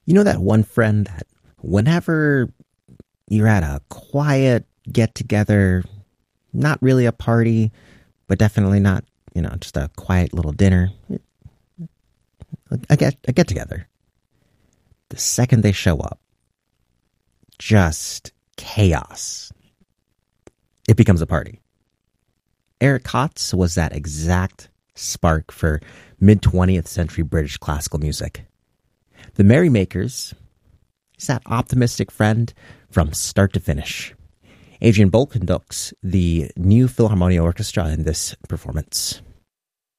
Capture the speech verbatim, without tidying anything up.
You know that one friend that whenever you're at a quiet get-together, not really a party, but definitely not, you know, just a quiet little dinner, a get, a get-together. The second they show up, just chaos. It becomes a party. Eric Kotz was that exact spark for mid-twentieth century British classical music. The Merrymakers is that optimistic friend from start to finish. Adrian Bolt conducts the New Philharmonia Orchestra in this performance.